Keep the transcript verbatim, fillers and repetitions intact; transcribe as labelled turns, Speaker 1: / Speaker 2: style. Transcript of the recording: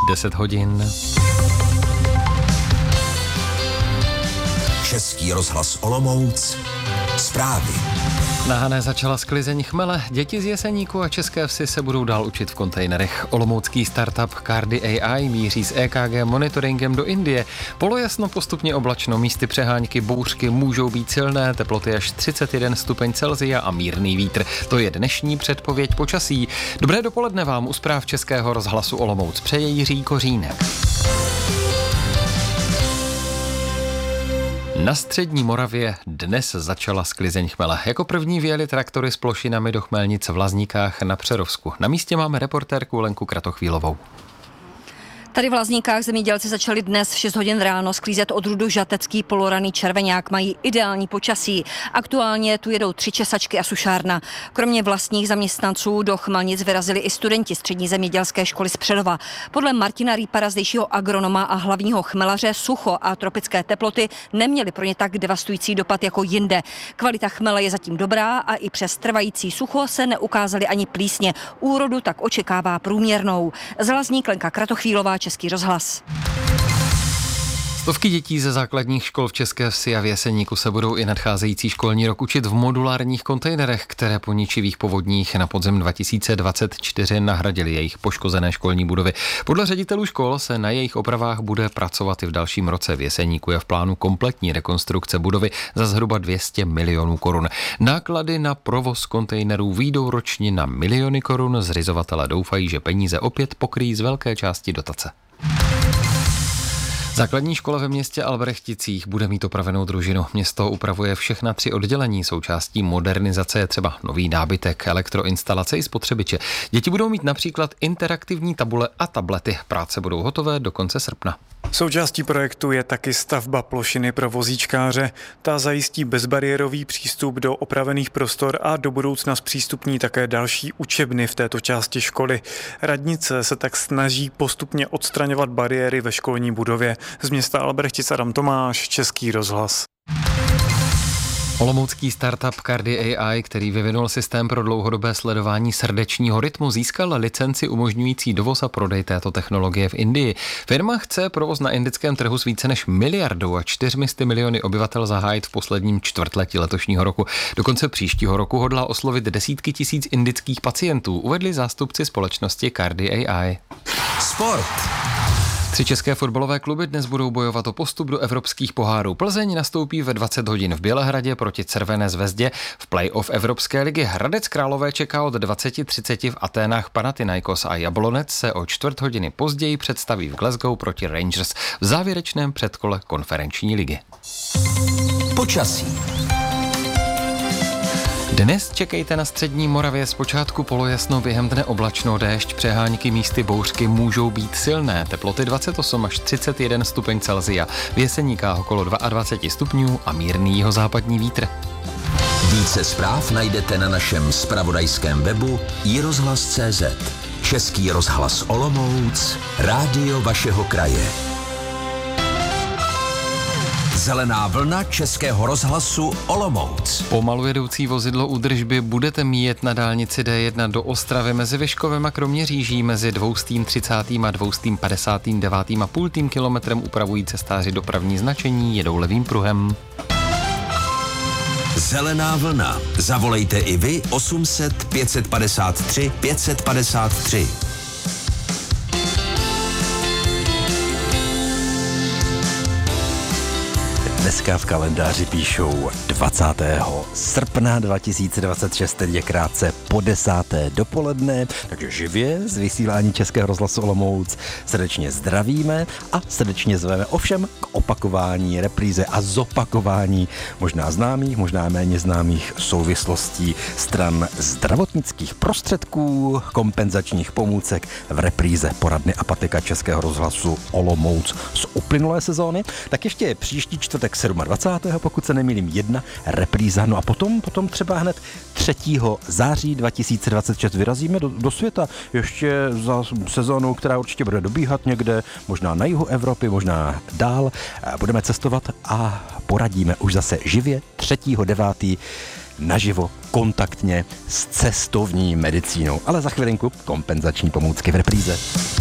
Speaker 1: deset hodin.
Speaker 2: Český rozhlas Olomouc. Zprávy.
Speaker 1: Na Hané začala sklizeň chmele, děti z Jeseníku a České Vsi se budou dál učit v kontejnerech. Olomoucký startup Cardi A I míří s E K G monitoringem do Indie. Polojasno, postupně oblačno, místy přehánky, bouřky můžou být silné, teploty až třicet jeden stupeň Celsia a mírný vítr. To je dnešní předpověď počasí. Dobré dopoledne vám u zpráv Českého rozhlasu Olomouc přeje Jiří Kořínek. Na střední Moravě dnes začala sklizeň chmele. Jako první vyjeli traktory s plošinami do chmelnic v Lazníkách na Přerovsku. Na místě máme reportérku Lenku Kratochvílovou.
Speaker 3: Tady v Lazníkách zemědělci začali dnes v šest hodin ráno sklízet odrůdu žatecký poloraný červeňák. Mají ideální počasí. Aktuálně tu jedou tři česačky a sušárna. Kromě vlastních zaměstnanců do chmelnic vyrazili i studenti střední zemědělské školy z Přerova. Podle Martina Rýpara, zdejšího agronoma a hlavního chmelaře, sucho a tropické teploty neměly pro ně tak devastující dopad jako jinde. Kvalita chmele je zatím dobrá a i přes trvající sucho se neukázaly ani plísně. Úrodu tak očekává průměrnou. Z Lazník Lenka Kratochvílová, Český rozhlas.
Speaker 1: Stovky dětí ze základních škol v České Vsi a v Jeseníku se budou i nadcházející školní rok učit v modulárních kontejnerech, které po ničivých povodních na podzim dva tisíce dvacet čtyři nahradily jejich poškozené školní budovy. Podle ředitelů škol se na jejich opravách bude pracovat i v dalším roce. V Jeseníku je v plánu kompletní rekonstrukce budovy za zhruba dvě stě milionů korun. Náklady na provoz kontejnerů výjdou ročně na miliony korun. Zřizovatelé doufají, že peníze opět pokryjí z velké části dotace. Základní škola ve městě Albrechticích bude mít opravenou družinu. Město upravuje všechna tři oddělení. Součástí modernizace je třeba nový nábytek, elektroinstalace i spotřebiče. Děti budou mít například interaktivní tabule a tablety. Práce budou hotové do konce srpna.
Speaker 4: Součástí projektu je taky stavba plošiny pro vozíčkáře. Ta zajistí bezbariérový přístup do opravených prostor a do budoucna zpřístupní také další učebny v této části školy. Radnice se tak snaží postupně odstraňovat bariéry ve školní budově. Z města Albrechtic Adam Tomáš, Český rozhlas.
Speaker 1: Olomoucký startup Cardi A I, který vyvinul systém pro dlouhodobé sledování srdečního rytmu, získal licenci umožňující dovoz a prodej této technologie v Indii. Firma chce provoz na indickém trhu s více než miliardou a čtyřmi miliony obyvatel zahájit v posledním čtvrtletí letošního roku. Do konce příštího roku hodlá oslovit desítky tisíc indických pacientů, uvedli zástupci společnosti Cardi A I.
Speaker 2: Sport.
Speaker 1: Tři české fotbalové kluby dnes budou bojovat o postup do evropských pohárů. Plzeň nastoupí ve dvacet hodin v Bělehradě proti Červené Zvezdě. V play-off Evropské ligy Hradec Králové čeká od dvacet třicet v Aténách Panathinaikos a Jablonec se o čtvrt hodiny později představí v Glasgow proti Rangers v závěrečném předkole konferenční ligy.
Speaker 2: Počasí.
Speaker 1: Dnes čekejte na střední Moravě zpočátku polojasno, během dne oblačno, déšť, přehánky, místy bouřky můžou být silné. Teploty dvacet osm až třicet jeden stupeň Celsia. V Jeseníkách okolo dvacet dva stupňů a mírný jihozápadní vítr.
Speaker 2: Více zpráv najdete na našem zpravodajském webu i rozhlas tečka cé zet. Český rozhlas Olomouc, rádio vašeho kraje. Zelená vlna Českého rozhlasu Olomouc.
Speaker 1: Pomalu jedoucí vozidlo údržby budete míjet na dálnici D jedna do Ostravy mezi Vyškovem a Kroměříží mezi dvěstě třicet a dvěstě padesát devět a půl kilometrem upravují cestáři dopravní značení, jedou levým pruhem.
Speaker 2: Zelená vlna. Zavolejte i vy osm set pět padesát tři pět padesát tři.
Speaker 5: Dneska v kalendáři píšou dvacátého srpna dva tisíce dvacet šest, teď je krátce po desáté dopoledne, takže živě z vysílání Českého rozhlasu Olomouc srdečně zdravíme a srdečně zveme ovšem k opakování, repríze a zopakování možná známých, možná méně známých souvislostí stran zdravotnických prostředků, kompenzačních pomůcek v repríze poradny a patika Českého rozhlasu Olomouc z uplynulé sezóny. Tak ještě příští čtvrtek dvacátého sedmého pokud se nemýlím, jedna repríza. No a potom, potom třeba hned třetího září dva tisíce dvacet šest vyrazíme do, do světa. Ještě za sezónu, která určitě bude dobíhat někde, možná na jihu Evropy, možná dál. Budeme cestovat a poradíme už zase živě třetího devátého naživo, kontaktně s cestovní medicínou. Ale za chvilinku kompenzační pomůcky v repríze.